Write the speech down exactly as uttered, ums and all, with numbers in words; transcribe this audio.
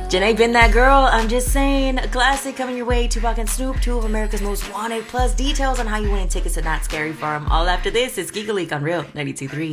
Janae been that girl, I'm just saying. A classic coming your way. Tupac and Snoop, two of America's most wanted. Plus details on how you win tickets to Not Scary Farm. All after this is Geek League on Real ninety-two point three.